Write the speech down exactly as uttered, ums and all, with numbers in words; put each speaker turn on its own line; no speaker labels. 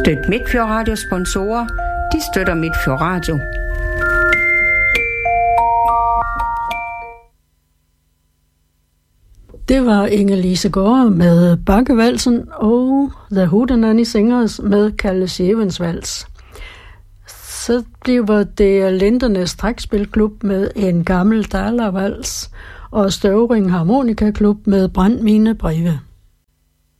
Støt Midtfjord Radio sponsorer. De støtter Midtfjord Radio.
Det var Inge-Lise Gårde med Bakkevalsen og The Hootenanny Singers med Kalle Sjevens Vals. Så bliver det Lindernes Trækspilklub med En Gammel Dalervals og Støvring Harmonikaklub med Brænd mine breve.